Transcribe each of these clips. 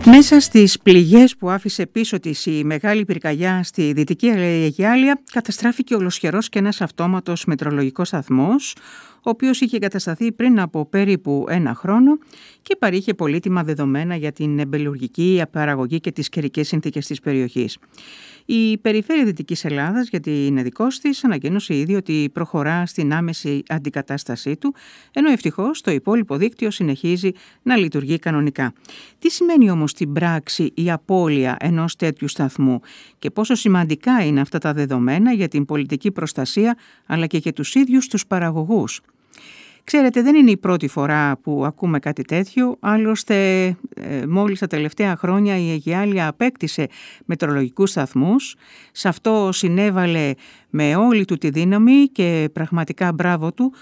Μέσα στις πληγές που άφησε πίσω της η μεγάλη πυρκαγιά στη Δυτική Αιγιάλεια καταστράφηκε ολοσχερός και ένας αυτόματος μετρολογικός σταθμός, ο οποίος είχε εγκατασταθεί πριν από περίπου ένα χρόνο και παρήχε πολύτιμα δεδομένα για την εμπελουργική παραγωγή και τις καιρικές συνθήκες της περιοχής. Η Περιφέρεια Δυτικής Ελλάδας, γιατί είναι δικός της, ανακοίνωσε ήδη ότι προχωρά στην άμεση αντικατάστασή του, ενώ ευτυχώς το υπόλοιπο δίκτυο συνεχίζει να λειτουργεί κανονικά. Τι σημαίνει όμως στην πράξη η απώλεια ενός τέτοιου σταθμού και πόσο σημαντικά είναι αυτά τα δεδομένα για την πολιτική προστασία αλλά και για τους ίδιους τους παραγωγούς? Ξέρετε, δεν είναι η πρώτη φορά που ακούμε κάτι τέτοιο, άλλωστε μόλις τα τελευταία χρόνια η Αιγιάλεια απέκτησε μετρολογικούς σταθμούς. Σε αυτό συνέβαλε με όλη του τη δύναμη και πραγματικά μπράβο του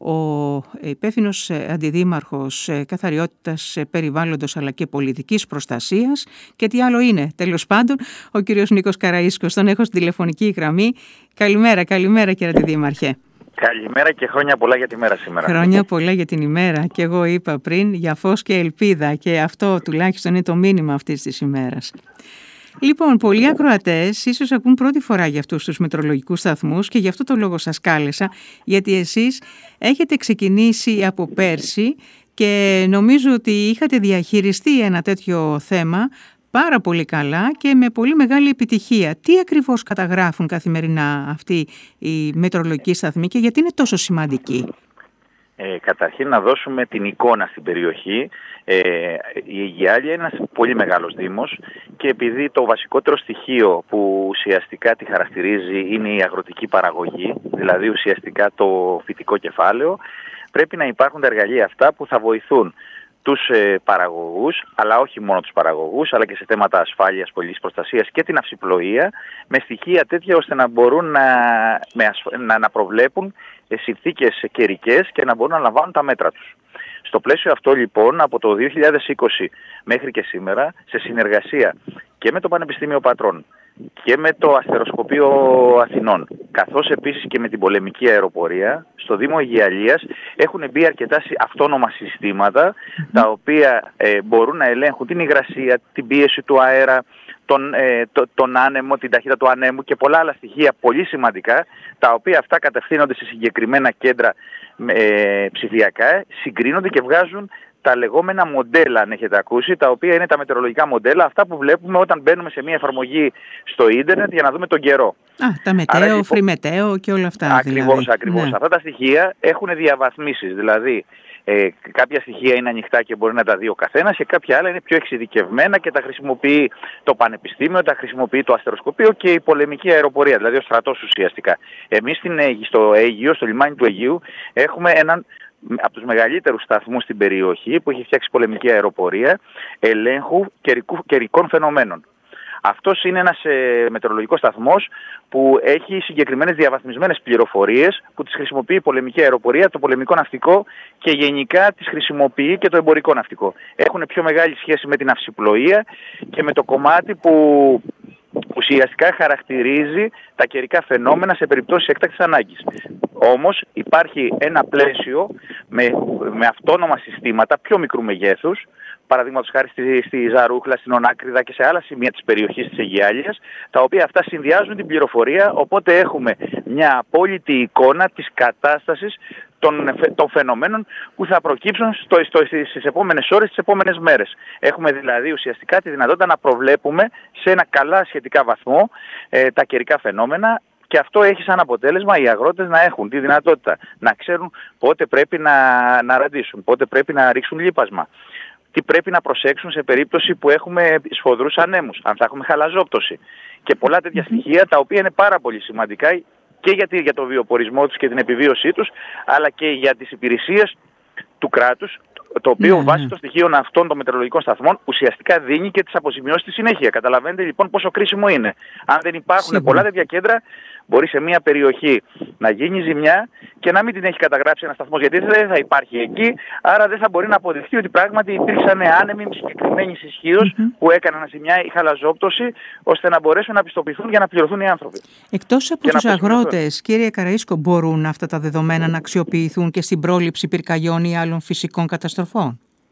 ο υπεύθυνος αντιδήμαρχος καθαριότητας περιβάλλοντος αλλά και πολιτικής προστασίας και τι άλλο είναι, τέλος πάντων, ο κύριος Νίκος Καραΐσκος. Τον έχω στην τηλεφωνική γραμμή. Καλημέρα κύριε Αντιδήμαρχε. Καλημέρα και χρόνια πολλά για τη μέρα σήμερα. Χρόνια πολλά για την ημέρα και εγώ είπα πριν για φως και ελπίδα και αυτό τουλάχιστον είναι το μήνυμα αυτής της ημέρας. Λοιπόν, πολλοί ακροατές ίσως ακούν πρώτη φορά για αυτούς τους μετρολογικούς σταθμούς και γι' αυτό το λόγο σας κάλεσα, γιατί εσείς έχετε ξεκινήσει από πέρσι και νομίζω ότι είχατε διαχειριστεί ένα τέτοιο θέμα πάρα πολύ καλά και με πολύ μεγάλη επιτυχία. Τι ακριβώς καταγράφουν καθημερινά αυτοί οι μετρολογικοί σταθμοί και γιατί είναι τόσο σημαντικοί? Καταρχήν να δώσουμε την εικόνα στην περιοχή. Η Αιγιάλεια είναι ένας πολύ μεγάλος δήμος και επειδή το βασικότερο στοιχείο που ουσιαστικά τη χαρακτηρίζει είναι η αγροτική παραγωγή, δηλαδή ουσιαστικά το φυτικό κεφάλαιο, πρέπει να υπάρχουν τα εργαλεία αυτά που θα βοηθούν τους παραγωγούς, αλλά όχι μόνο τους παραγωγούς, αλλά και σε θέματα ασφάλειας, πολιτικής προστασίας και την αυσιπλοεία, με στοιχεία τέτοια ώστε να μπορούν να προβλέπουν συνθήκες καιρικές και να μπορούν να λαμβάνουν τα μέτρα τους. Στο πλαίσιο αυτό λοιπόν, από το 2020 μέχρι και σήμερα, σε συνεργασία και με το Πανεπιστήμιο Πατρών και με το Αστεροσκοπείο Αθηνών, καθώς επίσης και με την πολεμική αεροπορία, στο Δήμο Αιγιαλίας έχουν μπει αρκετά αυτόνομα συστήματα, τα οποία μπορούν να ελέγχουν την υγρασία, την πίεση του αέρα, τον άνεμο, την ταχύτητα του ανέμου και πολλά άλλα στοιχεία πολύ σημαντικά, τα οποία αυτά κατευθύνονται σε συγκεκριμένα κέντρα ψηφιακά, συγκρίνονται και βγάζουν τα λεγόμενα μοντέλα, αν έχετε ακούσει, τα οποία είναι τα μετεωρολογικά μοντέλα, αυτά που βλέπουμε όταν μπαίνουμε σε μια εφαρμογή στο ίντερνετ για να δούμε τον καιρό. Τα μετέο, φρυμετέο και όλα αυτά. Ακριβώς. Ναι. Αυτά τα στοιχεία έχουν διαβαθμίσεις, δηλαδή κάποια στοιχεία είναι ανοιχτά και μπορεί να τα δει ο καθένας και κάποια άλλα είναι πιο εξειδικευμένα και τα χρησιμοποιεί το Πανεπιστήμιο, τα χρησιμοποιεί το Αστεροσκοπείο και η πολεμική αεροπορία, δηλαδή ο στρατός ουσιαστικά. Εμείς στο Αίγυο, στο λιμάνι του Αιγείου, έχουμε έναν από τους μεγαλύτερους σταθμούς στην περιοχή που έχει φτιάξει πολεμική αεροπορία ελέγχου καιρικών φαινομένων. Αυτός είναι ένας μετεωρολογικός σταθμός που έχει συγκεκριμένες διαβαθμισμένες πληροφορίες που τις χρησιμοποιεί η πολεμική αεροπορία, το πολεμικό ναυτικό και γενικά τις χρησιμοποιεί και το εμπορικό ναυτικό. Έχουν πιο μεγάλη σχέση με την αυσιπλοεία και με το κομμάτι που ουσιαστικά χαρακτηρίζει τα καιρικά φαινόμενα σε περιπτώσεις έκτακτης ανάγκης. Όμως υπάρχει ένα πλαίσιο με αυτόνομα συστήματα πιο μικρού μεγέθους, παραδείγματος χάρη στη Ζαρούχλα, στην Ονάκριδα και σε άλλα σημεία της περιοχής της Αιγιάλειας, τα οποία αυτά συνδυάζουν την πληροφορία, οπότε έχουμε μια απόλυτη εικόνα της κατάστασης των φαινομένων που θα προκύψουν στις επόμενες ώρες, στις επόμενες μέρες. Έχουμε δηλαδή ουσιαστικά τη δυνατότητα να προβλέπουμε σε ένα καλά σχετικά βαθμό τα καιρικά φαινόμενα. Και αυτό έχει σαν αποτέλεσμα οι αγρότες να έχουν τη δυνατότητα να ξέρουν πότε πρέπει να ραντίσουν, πότε πρέπει να ρίξουν λίπασμα, τι πρέπει να προσέξουν σε περίπτωση που έχουμε σφοδρούς ανέμους, αν θα έχουμε χαλαζόπτωση και πολλά τέτοια στοιχεία τα οποία είναι πάρα πολύ σημαντικά και για το βιοπορισμό τους και την επιβίωσή τους, αλλά και για τις υπηρεσίες του κράτους, το οποίο βάσει των στοιχείων αυτών των μετεωρολογικών σταθμών ουσιαστικά δίνει και τις αποζημιώσεις στη συνέχεια. Καταλαβαίνετε λοιπόν πόσο κρίσιμο είναι. Αν δεν υπάρχουν πολλά τέτοια κέντρα, μπορεί σε μια περιοχή να γίνει ζημιά και να μην την έχει καταγράψει ένας σταθμός, γιατί δεν θα υπάρχει εκεί, άρα δεν θα μπορεί να αποδειχθεί ότι πράγματι υπήρξαν άνεμοι συγκεκριμένης ισχύως που έκαναν ζημιά ή χαλαζόπτωση, ώστε να μπορέσουν να πιστοποιηθούν για να πληρωθούν οι άνθρωποι. Εκτός από τους αγρότες, κύριε Καραΐσκο, μπορούν αυτά τα δεδομένα να αξιοποιηθούν και στην πρόληψη πυρκαγιών ή άλλων φυσικών καταστροφών?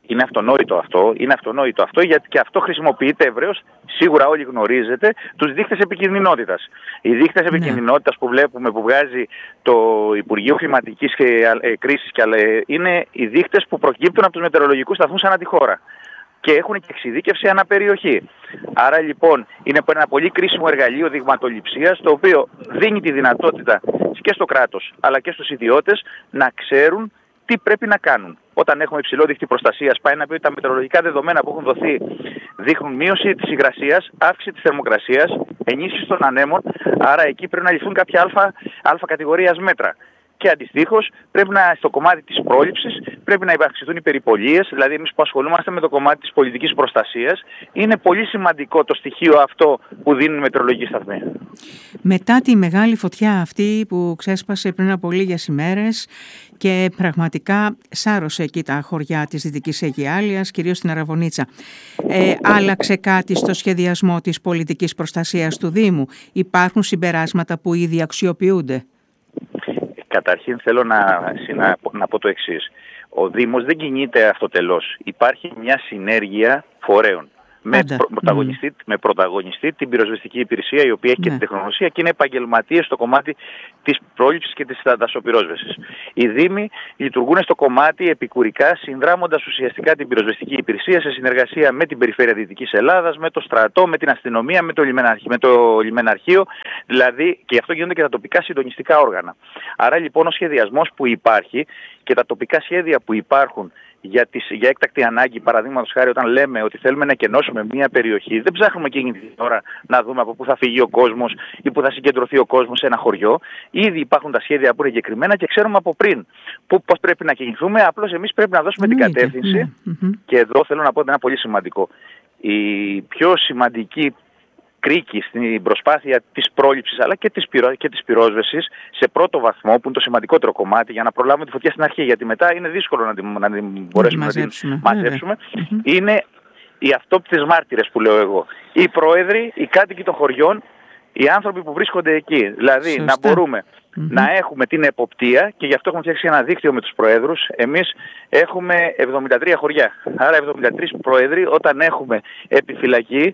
Είναι αυτονόητο αυτό, γιατί και αυτό χρησιμοποιείται ευρέως. Σίγουρα όλοι γνωρίζετε τους δείκτες επικινδυνότητας. Οι δείκτες επικινδυνότητας που βλέπουμε, που βγάζει το Υπουργείο Κλιματικής Κρίσης, είναι οι δείκτες που προκύπτουν από τους μετεωρολογικούς σταθμούς ανά τη χώρα. Και έχουν και εξειδίκευση ανά περιοχή. Άρα λοιπόν είναι ένα πολύ κρίσιμο εργαλείο δειγματοληψίας, το οποίο δίνει τη δυνατότητα και στο κράτος αλλά και στους ιδιώτες να ξέρουν τι πρέπει να κάνουν. Όταν έχουμε υψηλό δείκτη προστασίας, πάει να πει ότι τα μετεωρολογικά δεδομένα που έχουν δοθεί δείχνουν μείωση της υγρασίας, αύξηση της θερμοκρασίας, ενίσχυση των ανέμων, άρα εκεί πρέπει να ληφθούν κάποια αλφα κατηγορίας μέτρα. Και αντιστοίχως, στο κομμάτι της πρόληψης πρέπει να αυξηθούν οι περιπολίες, δηλαδή εμείς που ασχολούμαστε με το κομμάτι της πολιτικής προστασίας, είναι πολύ σημαντικό το στοιχείο αυτό που δίνουν οι μετεωρολογικοί σταθμοί. Μετά τη μεγάλη φωτιά αυτή που ξέσπασε πριν από λίγες ημέρες και πραγματικά σάρωσε εκεί τα χωριά της Δυτικής Αιγιάλειας, κυρίως στην Αραβωνίτσα, άλλαξε κάτι στο σχεδιασμό της πολιτικής προστασίας του Δήμου? Υπάρχουν συμπεράσματα που ήδη αξιοποιούνται? Καταρχήν θέλω να πω το εξής. Ο Δήμος δεν κινείται αυτοτελώς. Υπάρχει μια συνέργεια φορέων με πρωταγωνιστή την πυροσβεστική υπηρεσία, η οποία έχει και την τεχνογνωσία και είναι επαγγελματίες στο κομμάτι της πρόληψης και της δασοπυρόσβεσης. Οι Δήμοι λειτουργούν στο κομμάτι επικουρικά, συνδράμοντας ουσιαστικά την πυροσβεστική υπηρεσία σε συνεργασία με την Περιφέρεια Δυτικής Ελλάδας, με το στρατό, με την αστυνομία, με το λιμεναρχείο, δηλαδή, και αυτό γίνονται και τα τοπικά συντονιστικά όργανα. Άρα λοιπόν ο σχεδιασμός που υπάρχει και τα τοπικά σχέδια που υπάρχουν για έκτακτη ανάγκη, παραδείγματος χάρη, όταν λέμε ότι θέλουμε να εκενώσουμε μια περιοχή, δεν ψάχνουμε εκείνη την ώρα να δούμε από πού θα φύγει ο κόσμος ή πού θα συγκεντρωθεί ο κόσμος σε ένα χωριό. Ήδη υπάρχουν τα σχέδια που είναι εγκεκριμένα και ξέρουμε από πριν πώς πρέπει να κινηθούμε. Απλώς εμείς πρέπει να δώσουμε την κατεύθυνση. Και εδώ θέλω να πω ότι είναι πολύ σημαντικό. Η πιο σημαντική κρίκη στην προσπάθεια της πρόληψης αλλά και της πυρόσβεσης σε πρώτο βαθμό, που είναι το σημαντικότερο κομμάτι για να προλάβουμε τη φωτιά στην αρχή, γιατί μετά είναι δύσκολο να την μπορέσουμε να την μαζέψουμε, είναι οι αυτόπτες μάρτυρες που λέω εγώ. Οι πρόεδροι, οι κάτοικοι των χωριών, οι άνθρωποι που βρίσκονται εκεί. Δηλαδή να μπορούμε να έχουμε την εποπτεία, και γι' αυτό έχουμε φτιάξει ένα δίκτυο με τους προέδρους. Εμείς έχουμε 73 χωριά. Άρα 73 πρόεδροι, όταν έχουμε επιφυλακή,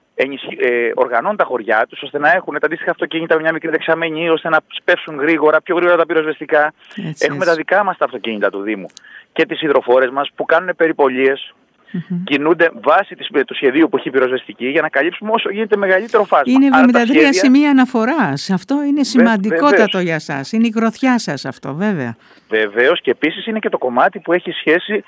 οργανώνουν τα χωριά τους ώστε να έχουν τα αντίστοιχα αυτοκίνητα με μια μικρή δεξαμενή, ώστε να σπεύσουν πιο γρήγορα τα πυροσβεστικά. Έχουμε τα δικά μας τα αυτοκίνητα του Δήμου και τις υδροφόρες μας που κάνουν περιπολίες. Κινούνται βάσει του σχεδίου που έχει πυροσβεστική για να καλύψουμε όσο γίνεται μεγαλύτερο φάσμα. Είναι 73 σημεία αναφοράς. Αυτό είναι σημαντικότατο για σας. Είναι η γροθιά σας αυτό, βέβαια. Βεβαίως, και επίσης είναι και το κομμάτι που έχει σχέση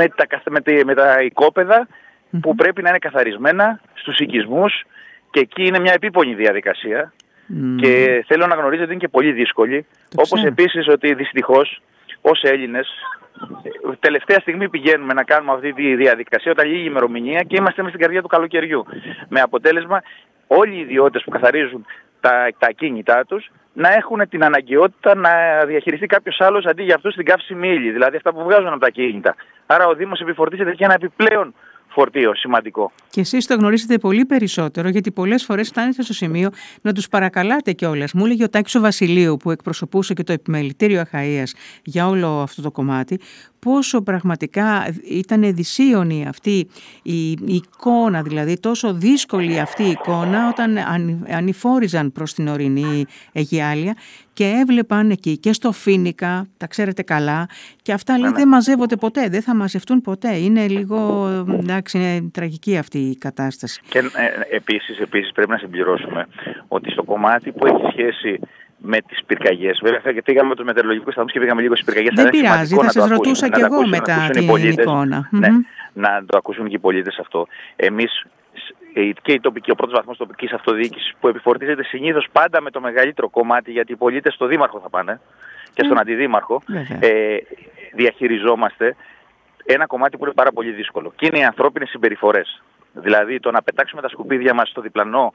με τα οικόπεδα που πρέπει να είναι καθαρισμένα στους οικισμούς, και εκεί είναι μια επίπονη διαδικασία και θέλω να γνωρίζετε ότι είναι και πολύ δύσκολη. Όπως επίσης ότι δυστυχώς ως Έλληνες τελευταία στιγμή πηγαίνουμε να κάνουμε αυτή τη διαδικασία όταν λύγει η ημερομηνία και είμαστε μες στην καρδιά του καλοκαιριού. Με αποτέλεσμα όλοι οι ιδιώτες που καθαρίζουν τα ακίνητά τους να έχουν την αναγκαιότητα να διαχειριστεί κάποιος άλλος αντί για αυτούς την καύσιμη ύλη, δηλαδή αυτά που βγάζουν από τα ακίνητα. Άρα ο Δήμος επιφορτίζεται και ένα επιπλέον φορτίο σημαντικό. Και εσείς το γνωρίζετε πολύ περισσότερο, γιατί πολλές φορές φτάνετε στο σημείο να τους παρακαλάτε κιόλας. Μου έλεγε ο Τάκης ο Βασιλείου, που εκπροσωπούσε και το Επιμελητήριο Αχαΐας για όλο αυτό το κομμάτι, πόσο πραγματικά ήταν δυσίωνη αυτή η εικόνα, δηλαδή τόσο δύσκολη αυτή η εικόνα όταν ανηφόριζαν προς την ορεινή Αιγιάλεια και έβλεπαν εκεί και στο Φοίνικα, τα ξέρετε καλά, και αυτά λέει δεν μαζεύονται ποτέ, δεν θα μαζευτούν ποτέ. Είναι λίγο, εντάξει, είναι τραγική αυτή η κατάσταση. Και επίσης πρέπει να συμπληρώσουμε ότι στο κομμάτι που έχει σχέση με τις πυρκαγιές, βέβαια και πήγαμε με τους μετεωρολογικούς σταθμούς και πήγαμε λίγο στις πυρκαγιές. Δεν πειράζει, θα σας ρωτούσα κι εγώ μετά την εικόνα. Ναι, να το ακούσουν και οι πολίτες αυτό. Εμείς και ο πρώτος βαθμός τοπικής αυτοδιοίκησης που επιφορτίζεται συνήθως πάντα με το μεγαλύτερο κομμάτι, γιατί οι πολίτες στο δήμαρχο θα πάνε και στον αντιδήμαρχο, διαχειριζόμαστε ένα κομμάτι που είναι πάρα πολύ δύσκολο, και είναι οι ανθρώπινες συμπεριφορές. Δηλαδή το να πετάξουμε τα σκουπίδια μας στο διπλανό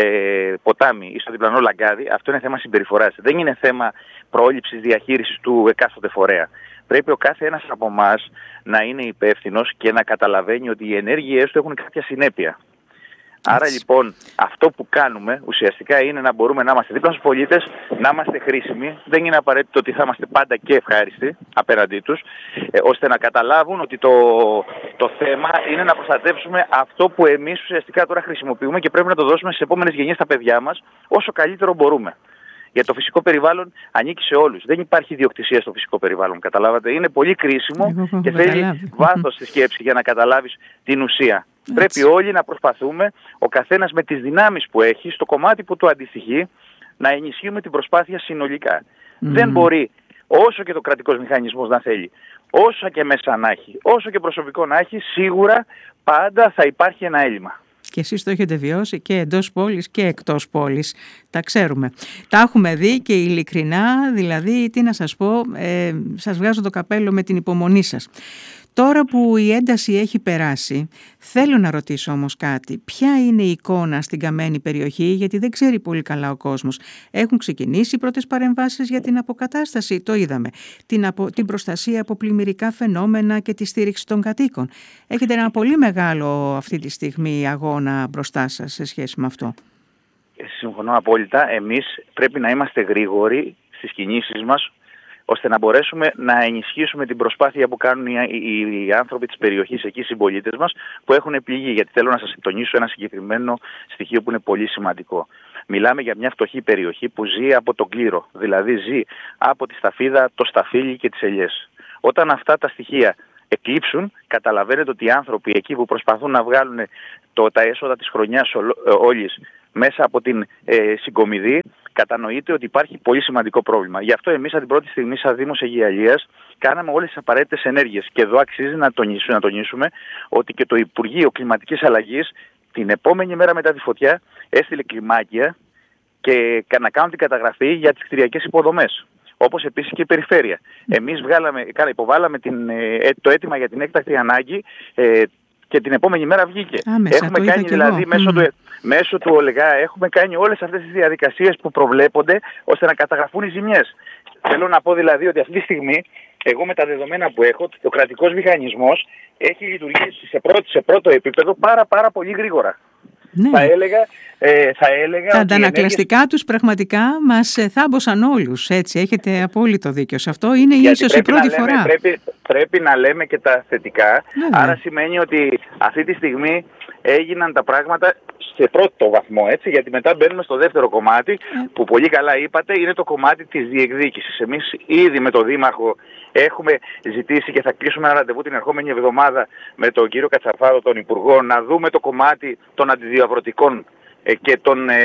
ποτάμι ή στο διπλανό λαγκάδι, αυτό είναι θέμα συμπεριφοράς. Δεν είναι θέμα πρόληψης, διαχείρισης του εκάστοτε φορέα. Πρέπει ο κάθε ένας από εμάς να είναι υπεύθυνος και να καταλαβαίνει ότι οι ενέργειές του έχουν κάποια συνέπεια. Άρα λοιπόν αυτό που κάνουμε ουσιαστικά είναι να μπορούμε να είμαστε δίπλα στους πολίτες, να είμαστε χρήσιμοι. Δεν είναι απαραίτητο ότι θα είμαστε πάντα και ευχάριστοι απέναντί τους, ώστε να καταλάβουν ότι το θέμα είναι να προστατεύσουμε αυτό που εμείς ουσιαστικά τώρα χρησιμοποιούμε και πρέπει να το δώσουμε στις επόμενες γενιές στα παιδιά μας όσο καλύτερο μπορούμε. Για το φυσικό περιβάλλον ανήκει σε όλους. Δεν υπάρχει ιδιοκτησία στο φυσικό περιβάλλον, καταλάβατε. Είναι πολύ κρίσιμο και θέλει βάθος στη σκέψη για να καταλάβεις την ουσία. Έτσι. Πρέπει όλοι να προσπαθούμε, ο καθένας με τις δυνάμεις που έχει, στο κομμάτι που του αντιστοιχεί, να ενισχύουμε την προσπάθεια συνολικά. Δεν μπορεί, όσο και το κρατικός μηχανισμός να θέλει, όσο και μέσα να έχει, όσο και προσωπικό να έχει, σίγουρα πάντα θα υπάρχει ένα έλλειμμα. Και εσείς το έχετε βιώσει και εντός πόλης και εκτός πόλης. Τα ξέρουμε. Τα έχουμε δει και ειλικρινά, δηλαδή, τι να σας πω, σας βγάζω το καπέλο με την υπομονή σας. Τώρα που η ένταση έχει περάσει, θέλω να ρωτήσω όμως κάτι. Ποια είναι η εικόνα στην καμένη περιοχή, γιατί δεν ξέρει πολύ καλά ο κόσμος. Έχουν ξεκινήσει οι πρώτες παρεμβάσεις για την αποκατάσταση, το είδαμε. Την προστασία από πλημμυρικά φαινόμενα και τη στήριξη των κατοίκων. Έχετε ένα πολύ μεγάλο αυτή τη στιγμή αγώνα μπροστά σας σε σχέση με αυτό. Συμφωνώ απόλυτα. Εμείς πρέπει να είμαστε γρήγοροι στις κινήσεις μας, ώστε να μπορέσουμε να ενισχύσουμε την προσπάθεια που κάνουν οι άνθρωποι της περιοχής εκεί, οι συμπολίτες μας, που έχουν πληγεί. Γιατί θέλω να σας τονίσω ένα συγκεκριμένο στοιχείο που είναι πολύ σημαντικό. Μιλάμε για μια φτωχή περιοχή που ζει από τον κλήρο, δηλαδή ζει από τη σταφίδα, το σταφύλι και τις ελιές. Όταν αυτά τα στοιχεία εκλείψουν, καταλαβαίνετε ότι οι άνθρωποι εκεί που προσπαθούν να βγάλουν τα έσοδα της χρονιάς όλης μέσα από την συγκομιδή, κατανοείται ότι υπάρχει πολύ σημαντικό πρόβλημα. Γι' αυτό εμείς από την πρώτη στιγμή σαν Δήμος Αιγιαλίας κάναμε όλες τις απαραίτητες ενέργειες. Και εδώ αξίζει να τονίσουμε ότι και το Υπουργείο Κλιματικής Αλλαγής την επόμενη μέρα μετά τη φωτιά έστειλε κλιμάκια και να κάνουν την καταγραφή για τις κτηριακές υποδομές. Όπως επίσης και η περιφέρεια. Εμείς υποβάλαμε το αίτημα για την έκτακτη ανάγκη και την επόμενη μέρα βγήκε. Έχουμε κάνει δηλαδή μέσω του ΟΛΓΑ έχουμε κάνει όλες αυτές τις διαδικασίες που προβλέπονται ώστε να καταγραφούν οι ζημιές. Θέλω να πω δηλαδή ότι αυτή τη στιγμή εγώ με τα δεδομένα που έχω, ο κρατικός μηχανισμός έχει λειτουργήσει σε πρώτο επίπεδο πάρα πολύ γρήγορα. Ναι. Θα έλεγα τα αντανακλαστικά τους πραγματικά μας θάμπωσαν όλους, έτσι, έχετε απόλυτο δίκιο σε αυτό, είναι ίσως η πρώτη φορά. Πρέπει να λέμε και τα θετικά, άρα σημαίνει ότι αυτή τη στιγμή έγιναν τα πράγματα σε πρώτο βαθμό, έτσι, γιατί μετά μπαίνουμε στο δεύτερο κομμάτι που πολύ καλά είπατε, είναι το κομμάτι της διεκδίκησης. Εμείς ήδη με τον Δήμαρχο έχουμε ζητήσει και θα κλείσουμε ένα ραντεβού την ερχόμενη εβδομάδα με τον κύριο Κατσαρφάδο, τον Υπουργό, να δούμε το κομμάτι των αντιδιαβρωτικών και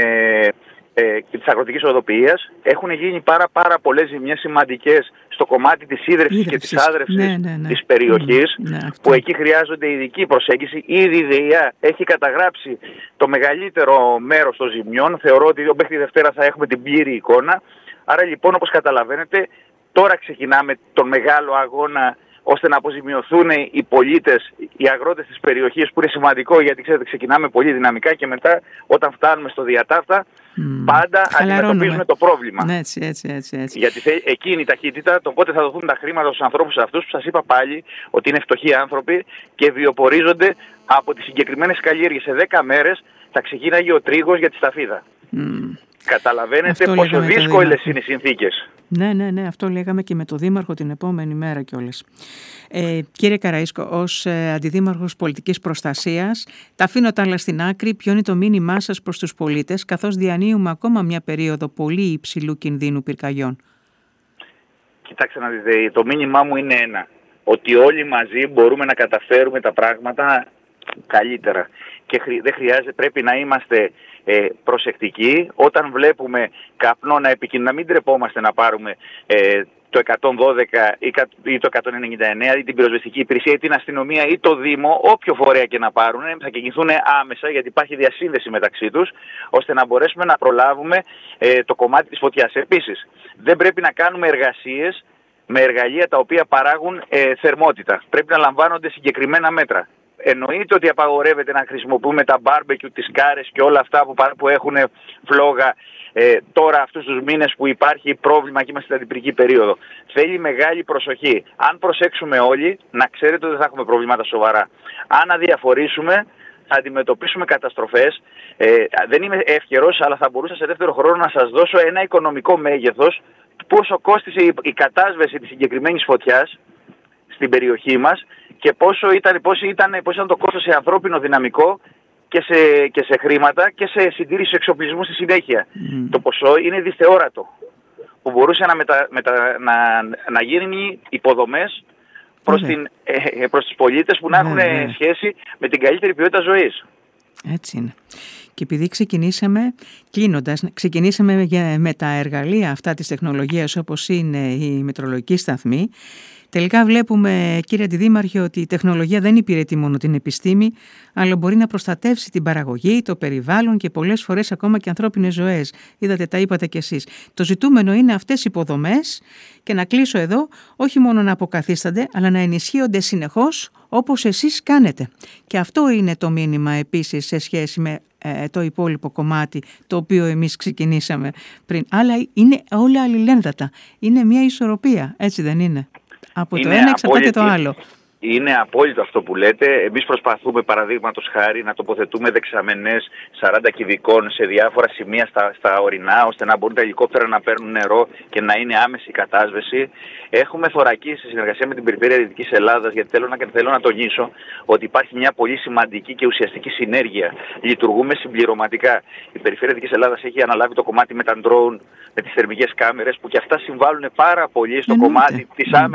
της αγροτικής οδοποιίας. Έχουν γίνει πάρα πολλές ζημιές σημαντικές στο κομμάτι της ίδρυυσης και της άδρευσης της περιοχής, που εκεί χρειάζονται ειδική προσέγγιση. Ήδη η ΔΕΙΑ έχει καταγράψει το μεγαλύτερο μέρος των ζημιών. Θεωρώ ότι μέχρι τη Δευτέρα θα έχουμε την πλήρη εικόνα. Άρα λοιπόν, όπως καταλαβαίνετε, τώρα ξεκινάμε τον μεγάλο αγώνα ώστε να αποζημιωθούν οι πολίτες, οι αγρότες της περιοχής, που είναι σημαντικό γιατί ξέρετε ξεκινάμε πολύ δυναμικά και μετά όταν φτάνουμε στο διατάφτα πάντα αντιμετωπίζουμε το πρόβλημα. Έτσι. Γιατί εκείνη η ταχύτητα, το πότε θα δοθούν τα χρήματα στους ανθρώπους αυτούς που σας είπα πάλι ότι είναι φτωχοί άνθρωποι και βιοπορίζονται από τις συγκεκριμένες καλλιέργειες. Σε 10 μέρες θα ξεκίναγε ο τρίγος για τη σταφίδα. Καταλαβαίνετε πόσο δύσκολες είναι οι συνθήκες. Ναι, αυτό λέγαμε και με το Δήμαρχο την επόμενη μέρα κιόλας. Κύριε Καραΐσκο, ως Αντιδήμαρχος Πολιτικής Προστασίας, τα αφήνω τα άλλα στην άκρη. Ποιο είναι το μήνυμά σας προς τους πολίτες, καθώς διανύουμε ακόμα μια περίοδο πολύ υψηλού κινδύνου πυρκαγιών? Κοιτάξτε να δείτε, το μήνυμά μου είναι ένα. Ότι όλοι μαζί μπορούμε να καταφέρουμε τα πράγματα καλύτερα. Και δεν χρειάζεται, πρέπει να είμαστε προσεκτικοί. Όταν βλέπουμε καπνό να μην τρεπόμαστε να πάρουμε το 112 ή το 199 ή την πυροσβεστική υπηρεσία ή την αστυνομία ή το Δήμο, όποιο φορέα και να πάρουν, θα κινηθούν άμεσα γιατί υπάρχει διασύνδεση μεταξύ τους, ώστε να μπορέσουμε να προλάβουμε το κομμάτι της φωτιάς. Επίσης, δεν πρέπει να κάνουμε εργασίες με εργαλεία τα οποία παράγουν θερμότητα. Πρέπει να λαμβάνονται συγκεκριμένα μέτρα. Εννοείται ότι απαγορεύεται να χρησιμοποιούμε τα μπάρμπεκιου, τις κάρες και όλα αυτά που έχουν φλόγα τώρα αυτούς τους μήνες που υπάρχει πρόβλημα και είμαστε στην αντιπυρική περίοδο. Θέλει μεγάλη προσοχή. Αν προσέξουμε όλοι, να ξέρετε ότι δεν θα έχουμε προβλήματα σοβαρά. Αν αδιαφορήσουμε, θα αντιμετωπίσουμε καταστροφές. Δεν είμαι εύκαιρος, αλλά θα μπορούσα σε δεύτερο χρόνο να σας δώσω ένα οικονομικό μέγεθος, πόσο κόστισε η κατάσβεση της συγκεκριμένης φωτιάς στην περιοχή μας και πόσο ήταν το κόστος σε ανθρώπινο δυναμικό και σε χρήματα και σε συντήρηση εξοπλισμού στη συνέχεια. Το ποσό είναι δυσθεόρατο, που μπορούσε να γίνει υποδομές προς τους πολίτες που να έχουν σχέση με την καλύτερη ποιότητα ζωής. Έτσι είναι. Και επειδή ξεκινήσαμε με τα εργαλεία αυτά της τεχνολογίας όπως είναι η μετρολογική σταθμή, τελικά βλέπουμε, κύριε Αντιδήμαρχε, ότι η τεχνολογία δεν υπηρετεί μόνο την επιστήμη, αλλά μπορεί να προστατεύσει την παραγωγή, το περιβάλλον και πολλές φορές ακόμα και ανθρώπινες ζωές. Είδατε, τα είπατε κι εσείς. Το ζητούμενο είναι αυτές οι υποδομές, και να κλείσω εδώ, όχι μόνο να αποκαθίστανται, αλλά να ενισχύονται συνεχώς όπως εσείς κάνετε. Και αυτό είναι το μήνυμα επίσης σε σχέση με το υπόλοιπο κομμάτι το οποίο εμείς ξεκινήσαμε πριν. Αλλά είναι όλα αλληλένδετα. Είναι μια ισορροπία, έτσι δεν είναι? Από το ένα εξαρτάται το άλλο. Είναι απόλυτο αυτό που λέτε. Εμείς προσπαθούμε, παραδείγματος χάρη, να τοποθετούμε δεξαμενές 40 κυβικών σε διάφορα σημεία στα ορεινά, ώστε να μπορούν τα ελικόπτερα να παίρνουν νερό και να είναι άμεση η κατάσβεση. Έχουμε θωρακίσει σε συνεργασία με την Περιφέρεια Δυτικής Ελλάδας, γιατί θέλω να τονίσω ότι υπάρχει μια πολύ σημαντική και ουσιαστική συνέργεια. Λειτουργούμε συμπληρωματικά. Η Περιφέρεια Δυτικής Ελλάδας έχει αναλάβει το κομμάτι με τα ντρόουν, με τις θερμικές κάμερες, που και αυτά συμβάλλουν πάρα πολύ στο κομμάτι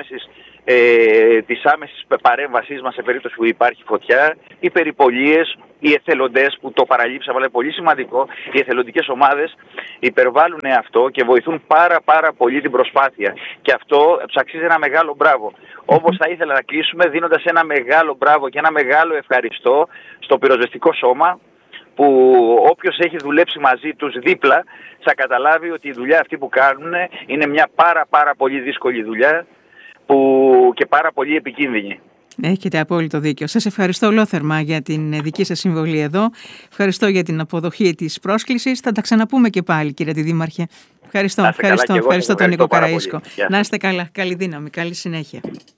της άμεσης παρέμβασής μας σε περίπτωση που υπάρχει φωτιά, οι περιπολίες, οι εθελοντές που το παραλείψαμε, αλλά είναι πολύ σημαντικό, οι εθελοντικές ομάδες υπερβάλλουν αυτό και βοηθούν πάρα πολύ την προσπάθεια. Και αυτό τους αξίζει ένα μεγάλο μπράβο. Όπως θα ήθελα να κλείσουμε δίνοντας ένα μεγάλο μπράβο και ένα μεγάλο ευχαριστώ στο πυροσβεστικό σώμα, που όποιος έχει δουλέψει μαζί τους δίπλα θα καταλάβει ότι η δουλειά αυτή που κάνουν είναι μια πάρα πολύ δύσκολη δουλειά και πάρα πολύ επικίνδυνη. Έχετε απόλυτο δίκιο. Σας ευχαριστώ ολόθερμα για την δική σας συμβολή εδώ. Ευχαριστώ για την αποδοχή της πρόσκλησης. Θα τα ξαναπούμε και πάλι, κύριε Αντιδήμαρχε. Ευχαριστώ τον Νίκο Καραΐσκο. Να είστε καλά. Καλή δύναμη. Καλή συνέχεια.